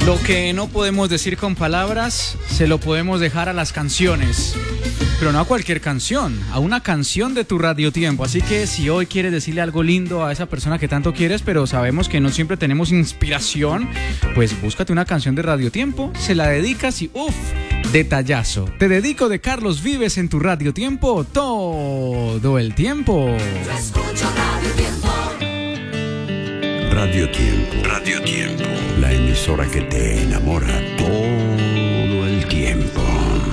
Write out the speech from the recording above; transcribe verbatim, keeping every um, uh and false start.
Lo que no podemos decir con palabras, se lo podemos dejar a las canciones. Pero no a cualquier canción, a una canción de tu radiotiempo. Así que si hoy quieres decirle algo lindo a esa persona que tanto quieres, pero sabemos que no siempre tenemos inspiración, pues búscate una canción de radiotiempo, se la dedicas y uff, detallazo. Te dedico de Carlos Vives en tu radiotiempo todo el tiempo. Yo escucho Radio Tiempo. Radio Tiempo. Radio Tiempo. La emisora que te enamora todo